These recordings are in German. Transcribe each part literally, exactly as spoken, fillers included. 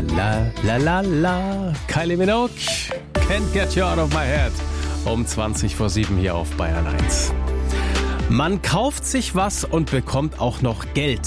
la la la la. Kylie Minogue, Can't Get You Out of My Head. Um zwanzig vor sieben hier auf Bayern eins. Man kauft sich was und bekommt auch noch Geld.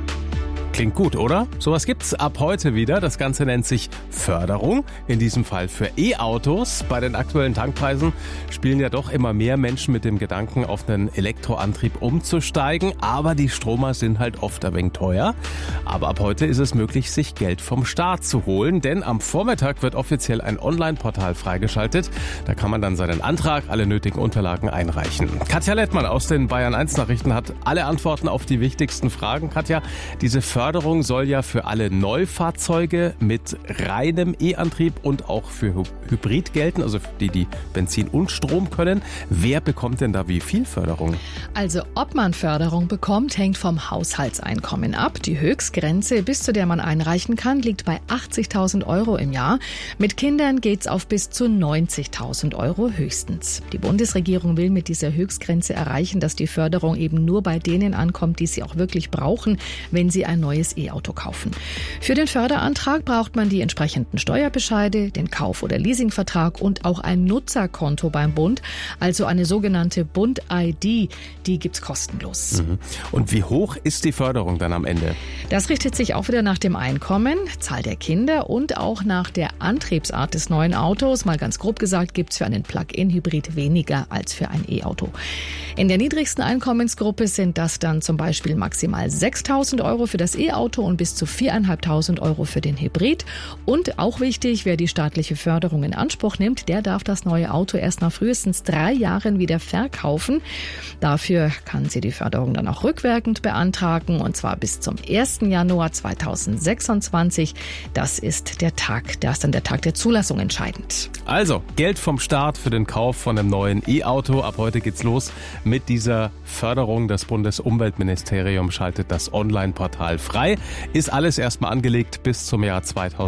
Klingt gut, oder? Sowas gibt's ab heute wieder. Das Ganze nennt sich Förderung, in diesem Fall für E-Autos. Bei den aktuellen Tankpreisen spielen ja doch immer mehr Menschen mit dem Gedanken, auf einen Elektroantrieb umzusteigen. Aber die Stromer sind halt oft ein wenig teuer. Aber ab heute ist es möglich, sich Geld vom Staat zu holen. Denn am Vormittag wird offiziell ein Online-Portal freigeschaltet. Da kann man dann seinen Antrag, alle nötigen Unterlagen einreichen. Katja Lettmann aus den Bayern eins Nachrichten hat alle Antworten auf die wichtigsten Fragen. Katja, diese Förderung Förderung soll ja für alle Neufahrzeuge mit reinem E-Antrieb und auch für Hybrid gelten, also für die, die Benzin und Strom können. Wer bekommt denn da wie viel Förderung? Also ob man Förderung bekommt, hängt vom Haushaltseinkommen ab. Die Höchstgrenze, bis zu der man einreichen kann, liegt bei achtzigtausend Euro im Jahr. Mit Kindern geht's auf bis zu neunzigtausend Euro höchstens. Die Bundesregierung will mit dieser Höchstgrenze erreichen, dass die Förderung eben nur bei denen ankommt, die sie auch wirklich brauchen, wenn sie ein neues E-Auto kaufen. Für den Förderantrag braucht man die entsprechenden Steuerbescheide, den Kauf- oder Leasingvertrag und auch ein Nutzerkonto beim Bund, also eine sogenannte Bund-I D, die gibt's kostenlos. Mhm. Und wie hoch ist die Förderung dann am Ende? Das richtet sich auch wieder nach dem Einkommen, Zahl der Kinder und auch nach der Antriebsart des neuen Autos. Mal ganz grob gesagt, gibt's für einen Plug-in-Hybrid weniger als für ein E-Auto. In der niedrigsten Einkommensgruppe sind das dann zum Beispiel maximal sechstausend Euro für das E-Auto und bis zu viertausendfünfhundert Euro für den Hybrid. Und auch wichtig, wer die staatliche Förderung in Anspruch nimmt, der darf das neue Auto erst nach frühestens drei Jahren wieder verkaufen. Dafür kann sie die Förderung dann auch rückwirkend beantragen, und zwar bis zum ersten Januar zweitausendsechsundzwanzig. Das ist der Tag, da ist dann der Tag der Zulassung entscheidend. Also, Geld vom Staat für den Kauf von einem neuen E-Auto. Ab heute geht's los mit dieser Förderung. Das Bundesumweltministerium schaltet das Online-Portal frei. Ist alles erstmal angelegt bis zum Jahr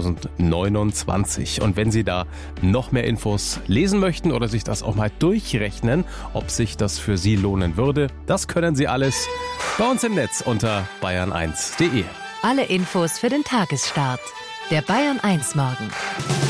zweitausendneunundzwanzig. Und wenn Sie da noch mehr Infos lesen möchten oder sich das auch mal durchrechnen, ob sich das für Sie lohnen würde, das können Sie alles bei uns im Netz unter bayern eins punkt de. Alle Infos für den Tagesstart. Der Bayern eins Morgen.